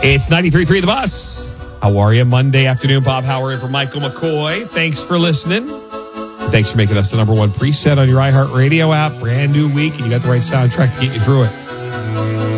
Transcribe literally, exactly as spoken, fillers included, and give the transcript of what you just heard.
It's ninety-three point three The Bus. How are you? Monday afternoon. Bob Howard for Michael McCoy. Thanks for listening. Thanks for making us the number one preset on your iHeartRadio app. Brand new week, and you got the right soundtrack to get you through it.